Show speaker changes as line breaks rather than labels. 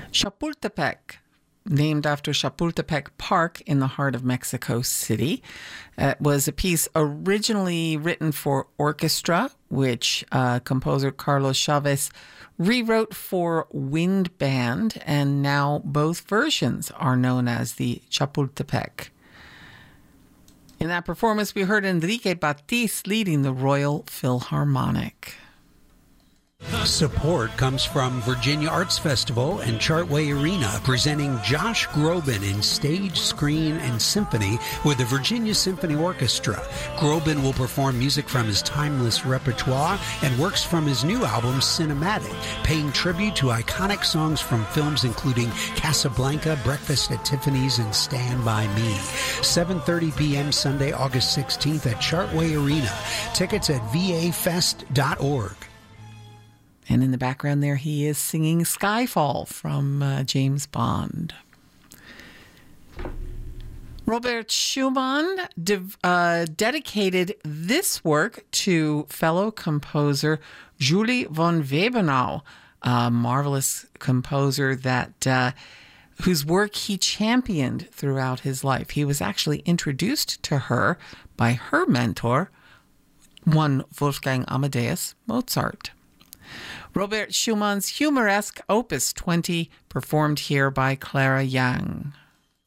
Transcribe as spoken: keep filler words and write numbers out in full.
Chapultepec, named after Chapultepec Park in the heart of Mexico City. It was a piece originally written for orchestra, which uh, composer Carlos Chavez rewrote for wind band, and now both versions are known as the Chapultepec. In that performance, we heard Enrique Batiz leading the Royal Philharmonic.
Support comes from Virginia Arts Festival and Chartway Arena, presenting Josh Groban in stage, screen, and symphony with the Virginia Symphony Orchestra. Groban will perform music from his timeless repertoire and works from his new album, Cinematic, paying tribute to iconic songs from films including Casablanca, Breakfast at Tiffany's, and Stand By Me. seven thirty p.m. Sunday, August sixteenth at Chartway Arena. Tickets at v a fest dot org.
And in the background there, he is singing Skyfall from uh, James Bond. Robert Schumann de- uh, dedicated this work to fellow composer Julie von Webenau, a marvelous composer that uh, whose work he championed throughout his life. He was actually introduced to her by her mentor, one Wolfgang Amadeus Mozart. Robert Schumann's humoresque Opus twenty, performed here by Clara Young.